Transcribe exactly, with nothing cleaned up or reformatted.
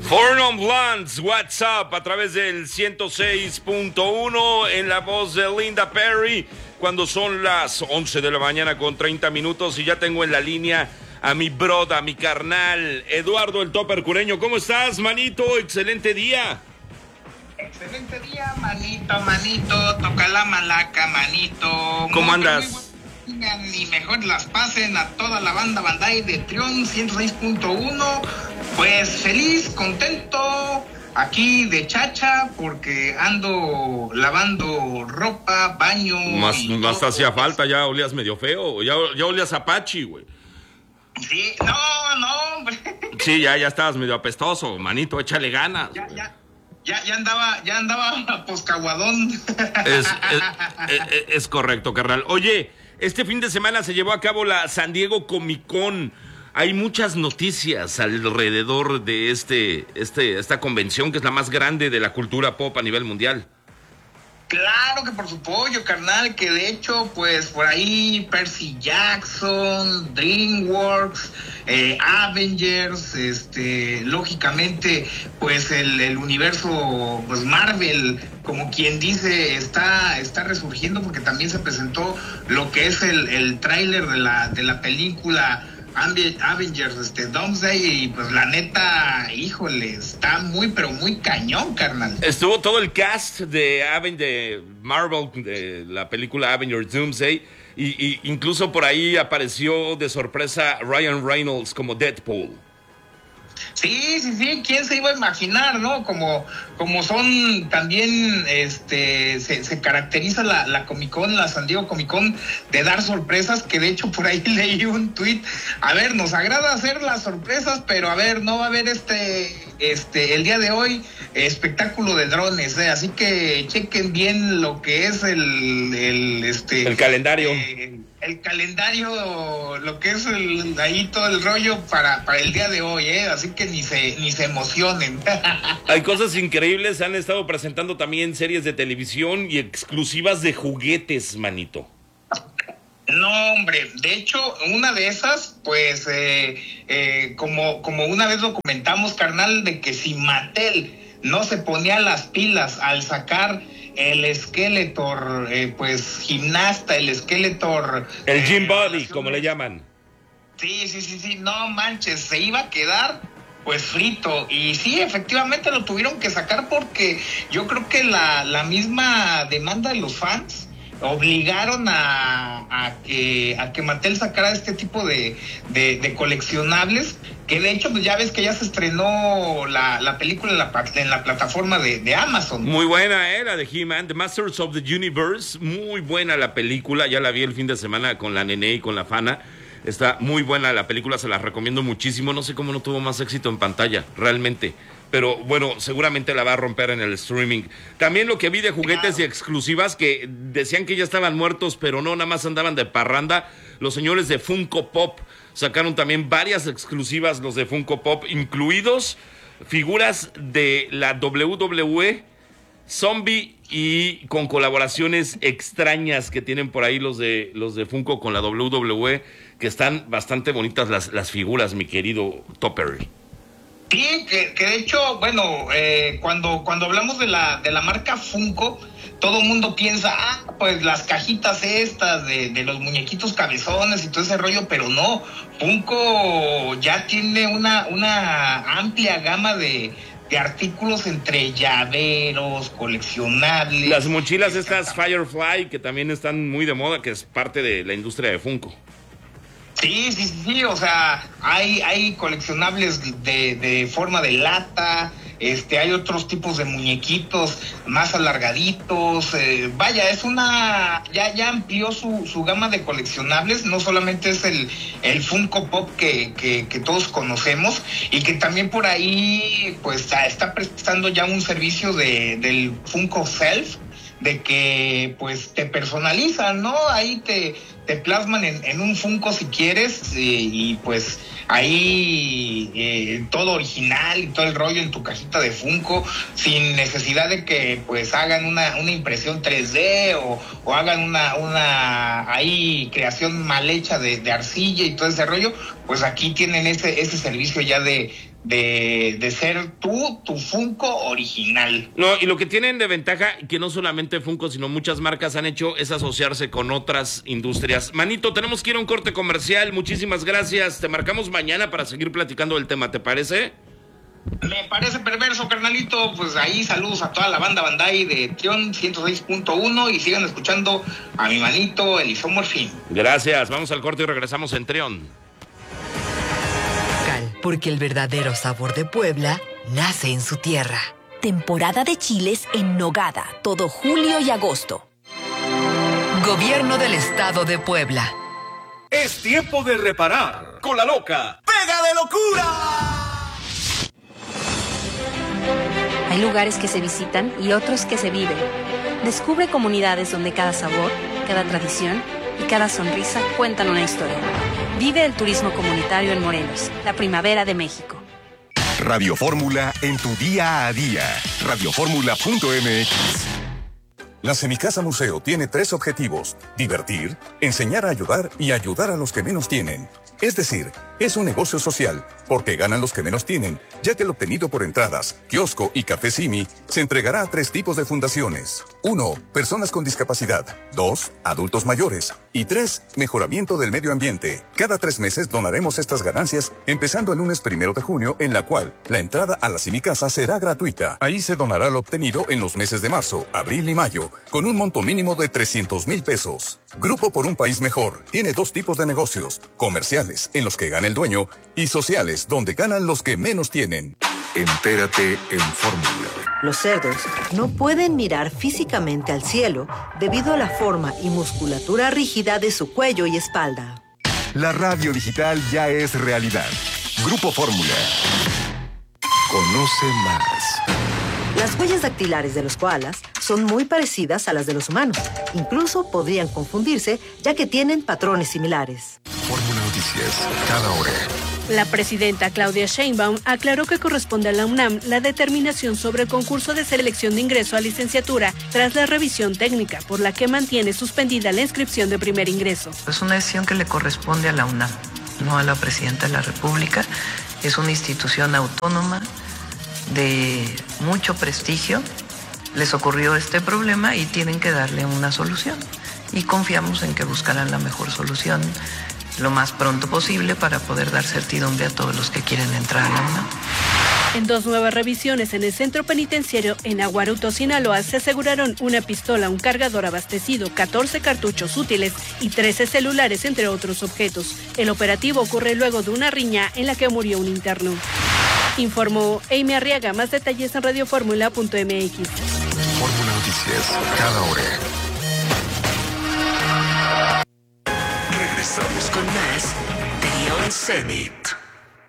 Four Non Blondes, WhatsApp a través del ciento seis punto uno en la voz de Linda Perry, cuando son las once de la mañana con treinta minutos y ya tengo en la línea a mi broda, a mi carnal, Eduardo el Topper Cureño. ¿Cómo estás, manito? Excelente día. Excelente día, manito, manito, toca la malaca, manito. ¿Cómo muy, andas? Muy y mejor las pasen a toda la banda Bandai de Trión ciento seis punto uno. Pues feliz, contento, aquí de chacha, porque ando lavando ropa, baño. Más, más hacía falta, ya olías medio feo, ya, ya olías Apache, güey. Sí, no, no, hombre. Sí, ya, ya estabas medio apestoso, manito, échale ganas. Ya, ya. Ya, ya andaba, ya andaba poscaguadón. Es, es, es, es correcto, carnal. Oye, este fin de semana se llevó a cabo la San Diego Comic Con. Hay muchas noticias alrededor de este, este, esta convención, que es la más grande de la cultura pop a nivel mundial. Claro que por su pollo, carnal, que de hecho, pues, por ahí Percy Jackson, DreamWorks, eh, Avengers, este, lógicamente, pues, el, el universo, pues, Marvel, como quien dice, está, está resurgiendo, porque también se presentó lo que es el, el tráiler de la, de la película Avengers, este, Doomsday, y pues la neta, híjole, está muy, pero muy cañón, carnal. Estuvo todo el cast de, Aven, de Marvel, de la película Avengers Doomsday, y, y incluso por ahí apareció de sorpresa Ryan Reynolds como Deadpool. Sí, sí, sí, ¿quién se iba a imaginar, no? Como, como son también, este, se, se caracteriza la, la Comic Con, la San Diego Comic Con, de dar sorpresas, que de hecho por ahí leí un tuit. A ver, nos agrada hacer las sorpresas, pero a ver, no va a haber este, este, el día de hoy, espectáculo de drones, ¿eh? Así que chequen bien lo que es el, el, este... El calendario. Eh, el calendario, lo que es el, ahí todo el rollo para, para el día de hoy, ¿eh? Así que ni se, ni se emocionen. Hay cosas increíbles, han estado presentando también series de televisión y exclusivas de juguetes, manito. No, hombre, de hecho, una de esas, pues, eh, eh, como, como una vez lo comentamos, carnal, de que si Mattel no se ponía las pilas al sacar el Skeletor, eh, pues, gimnasta, el Skeletor... El eh, gym body, como le llaman. Sí, sí, sí, sí, no manches, se iba a quedar, pues, frito. Y sí, efectivamente lo tuvieron que sacar porque yo creo que la, la misma demanda de los fans obligaron a, a que a que Mattel sacara este tipo de, de, de coleccionables, que de hecho pues ya ves que ya se estrenó la, la película en la, en la plataforma de, de Amazon. Muy buena, eh, la de He-Man, The Masters of the Universe, muy buena la película, ya la vi el fin de semana con la Nene y con la Fana. Está muy buena la película, se la recomiendo muchísimo. No sé cómo no tuvo más éxito en pantalla, realmente. Pero bueno, seguramente la va a romper en el streaming. También lo que vi de juguetes y exclusivas, que decían que ya estaban muertos, pero no, nada más andaban de parranda. Los señores de Funko Pop sacaron también varias exclusivas, los de Funko Pop, incluidos figuras de la doble u doble u E, Zombie, y con colaboraciones extrañas que tienen por ahí los de los de Funko con la doble u doble u E, que están bastante bonitas las, las figuras, mi querido Topper. Sí, que, que de hecho, bueno, eh, cuando, cuando hablamos de la, de la marca Funko, todo el mundo piensa, ah, pues las cajitas estas de, de los muñequitos cabezones y todo ese rollo, pero no, Funko ya tiene una, una amplia gama de, de artículos entre llaveros, coleccionables. Las mochilas estas Firefly, que también están muy de moda, que es parte de la industria de Funko. Sí, sí, sí, o sea, hay, hay coleccionables de, de forma de lata, este, hay otros tipos de muñequitos más alargaditos, eh, vaya, es una, ya, ya amplió su, su gama de coleccionables, no solamente es el, el Funko Pop que, que, que todos conocemos, y que también por ahí, pues, está prestando ya un servicio de, del Funko Self, de que pues te personalizan, ¿no? Ahí te, te plasman en, en un Funko si quieres, eh, y pues ahí eh, todo original y todo el rollo en tu cajita de Funko, sin necesidad de que pues hagan una, una impresión tres D o, o hagan una, una ahí creación mal hecha de, de arcilla y todo ese rollo. Pues aquí tienen ese, ese servicio ya de de, de ser tú, tu Funko original. No, y lo que tienen de ventaja, que no solamente Funko, sino muchas marcas han hecho, es asociarse con otras industrias. Manito, tenemos que ir a un corte comercial. Muchísimas gracias. Te marcamos mañana para seguir platicando del tema, ¿te parece? Me parece perverso, carnalito. Pues ahí saludos a toda la banda Bandai de Trión ciento seis punto uno y sigan escuchando a mi manito Eliseo Morfín. Gracias. Vamos al corte y regresamos en Trión. Porque el verdadero sabor de Puebla nace en su tierra. Temporada de chiles en nogada, todo julio y agosto. Gobierno del Estado de Puebla. Es tiempo de reparar con la loca ¡Pega de locura! Hay lugares que se visitan y otros que se viven. Descubre comunidades donde cada sabor, cada tradición y cada sonrisa cuentan una historia. Vive el turismo comunitario en Morelos, la primavera de México. Radio Fórmula en tu día a día. radio fórmula punto m x. La Semicasa Museo tiene tres objetivos: divertir, enseñar a ayudar y ayudar a los que menos tienen. Es decir, es un negocio social, porque ganan los que menos tienen, ya que el obtenido por entradas, kiosco y café Simi se entregará a tres tipos de fundaciones. Uno, personas con discapacidad. Dos, adultos mayores. Y tres, mejoramiento del medio ambiente. Cada tres meses donaremos estas ganancias, empezando el lunes primero de junio, en la cual la entrada a la Semicasa será gratuita. Ahí se donará lo obtenido en los meses de marzo, abril y mayo, con un monto mínimo de trescientos mil pesos. Grupo por un País Mejor tiene dos tipos de negocios: comerciales, en los que gana el dueño, y sociales, donde ganan los que menos tienen. Entérate en Fórmula. Los cerdos no pueden mirar físicamente al cielo debido a la forma y musculatura rígida de su cuello y espalda. La radio digital ya es realidad. Grupo Fórmula. Conoce más. Las huellas dactilares de los koalas son muy parecidas a las de los humanos. Incluso podrían confundirse, ya que tienen patrones similares. Fórmula Noticias, cada hora. La presidenta Claudia Sheinbaum aclaró que corresponde a la UNAM la determinación sobre el concurso de selección de ingreso a licenciatura tras la revisión técnica, por la que mantiene suspendida la inscripción de primer ingreso. Es una decisión que le corresponde a la UNAM, no a la presidenta de la República. Es una institución autónoma de mucho prestigio. Les ocurrió este problema y tienen que darle una solución. Y confiamos en que buscarán la mejor solución lo más pronto posible para poder dar certidumbre a todos los que quieren entrar a la UNAM. En dos nuevas revisiones en el centro penitenciario en Aguaruto, Sinaloa, se aseguraron una pistola, un cargador abastecido, catorce cartuchos útiles y trece celulares, entre otros objetos. El operativo ocurre luego de una riña en la que murió un interno. Informó Amy Arriaga. Más detalles en radio fórmula punto m x. Fórmula Noticias, cada hora. Regresamos con más Trión Zenit.